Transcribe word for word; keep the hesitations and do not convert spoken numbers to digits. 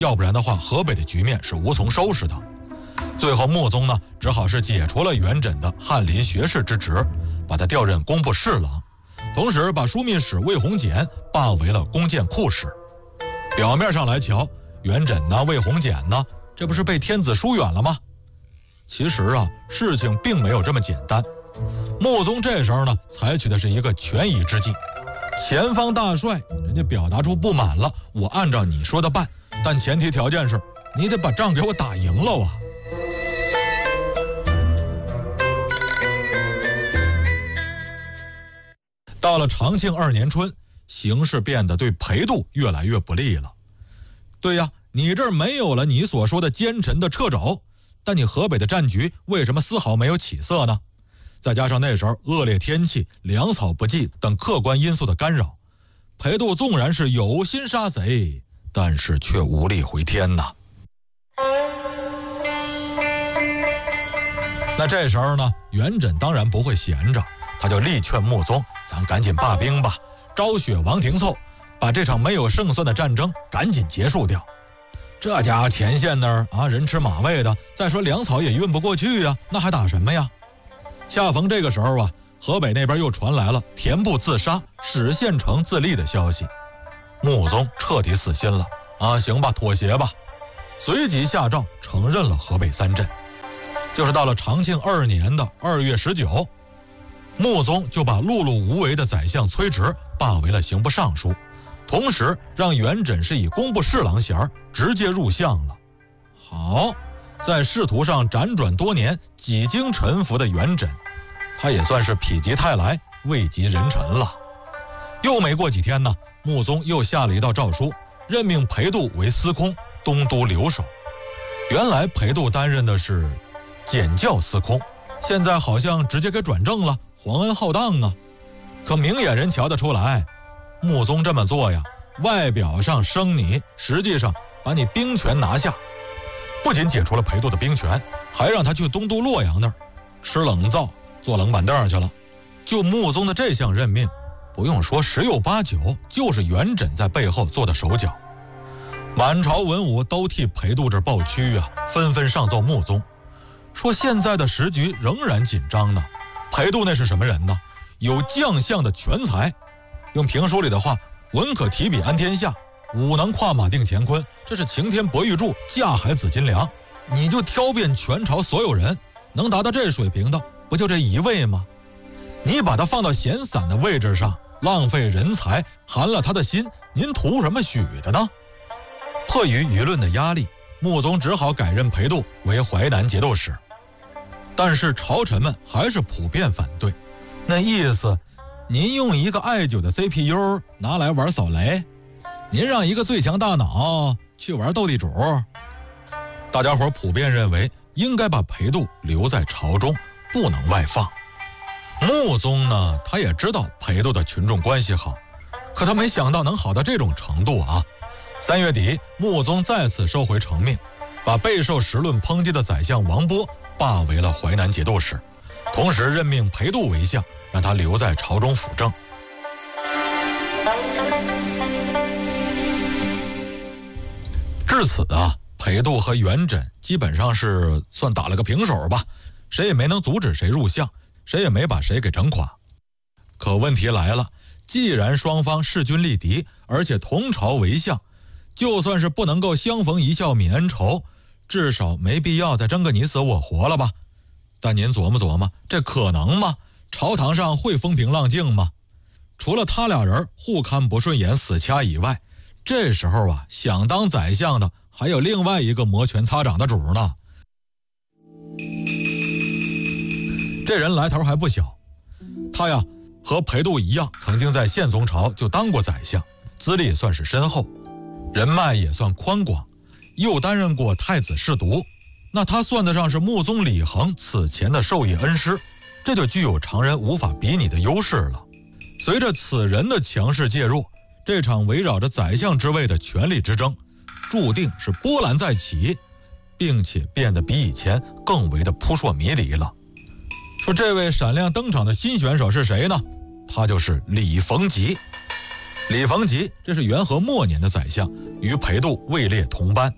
要不然的话，河北的局面是无从收拾的。最后穆宗呢，只好是解除了元稹的翰林学士之职，把他调任工部侍郎，同时把枢密使魏宏简罢为了弓箭库使。表面上来瞧，元稹呢、魏宏简呢，这不是被天子疏远了吗？其实啊，事情并没有这么简单。穆宗这时候呢，采取的是一个权宜之计。前方大帅人家表达出不满了，我按照你说的办，但前提条件是你得把仗给我打赢了啊。到了长庆二年春，形势变得对裴度越来越不利了。对呀，你这儿没有了你所说的奸臣的掣肘，但你河北的战局为什么丝毫没有起色呢？再加上那时候恶劣天气、粮草不济等客观因素的干扰，裴度纵然是有心杀贼，但是却无力回天呐。那这时候呢，元稹当然不会闲着，他就力劝穆宗，咱赶紧罢兵吧，昭雪王廷凑，把这场没有胜算的战争赶紧结束掉。这家伙前线那儿啊，人吃马喂的，再说粮草也运不过去呀，那还打什么呀？恰逢这个时候啊，河北那边又传来了田部自杀、史宪成自立的消息，穆宗彻底死心了啊，行吧，妥协吧，随即下诏承认了河北三镇。就是到了长庆二年的二月十九，穆宗就把碌碌无为的宰相崔植罢为了刑部尚书，同时让元稹是以工部侍郎衔直接入相了。好，在仕途上辗转多年、几经沉浮的元稹，他也算是否极泰来、位极人臣了。又没过几天呢，穆宗又下了一道诏书，任命裴度为司空、东都留守。原来裴度担任的是检校司空，现在好像直接给转正了，皇恩浩荡啊！可明眼人瞧得出来，穆宗这么做呀，外表上升你，实际上把你兵权拿下。不仅解除了裴度的兵权，还让他去东都洛阳那儿吃冷灶、坐冷板凳去了。就穆宗的这项任命，不用说，十有八九就是元稹在背后做的手脚。满朝文武都替裴度这抱屈啊，纷纷上奏穆宗，说现在的时局仍然紧张呢。裴度那是什么人呢？有将相的全才，用评书里的话，文可提笔安天下，武能跨马定乾坤，这是擎天博玉柱，架海紫金梁。你就挑遍全朝所有人，能达到这水平的不就这一位吗？你把他放到闲散的位置上，浪费人才，寒了他的心，您图什么许的呢？迫于舆论的压力，穆宗只好改任裴度为淮南节度使。但是朝臣们还是普遍反对，那意思，您用一个爱久的 C P U 拿来玩扫雷，您让一个最强大脑去玩斗地主。大家伙普遍认为应该把裴度留在朝中，不能外放。穆宗呢，他也知道裴度的群众关系好，可他没想到能好到这种程度啊。三月底，穆宗再次收回成命，把备受时论抨击的宰相王波罢为了淮南节度使，同时任命裴度为相，让他留在朝中辅政。至此啊，裴度和元稹基本上是算打了个平手吧，谁也没能阻止谁入相，谁也没把谁给整垮。可问题来了，既然双方势均力敌，而且同朝为相，就算是不能够相逢一笑泯恩仇，至少没必要再争个你死我活了吧？但您琢磨琢磨，这可能吗？朝堂上会风平浪静吗？除了他俩人互看不顺眼死掐以外，这时候啊，想当宰相的还有另外一个摩拳擦掌的主呢。这人来头还不小，他呀和裴度一样，曾经在宪宗朝就当过宰相，资历算是深厚，人脉也算宽广，又担任过太子侍读，那他算得上是穆宗李恒此前的授业恩师，这就具有常人无法比拟的优势了。随着此人的强势介入，这场围绕着宰相之位的权力之争，注定是波澜再起，并且变得比以前更为的扑朔迷离了。说这位闪亮登场的新选手是谁呢？他就是李逢吉。李逢吉这是元和末年的宰相，与裴度位列同班。